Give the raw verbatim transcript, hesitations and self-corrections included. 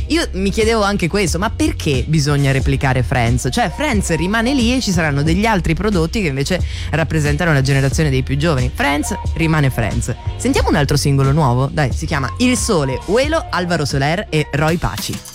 io mi chiedevo anche questo, ma perché bisogna replicare Friends? Cioè Friends rimane lì e ci saranno degli altri prodotti che invece rappresentano la generazione dei più giovani. Friends rimane Friends. Sentiamo un altro singolo nuovo, dai, si chiama Il Sole, Uelo, Alvaro Soler e Roy Paci.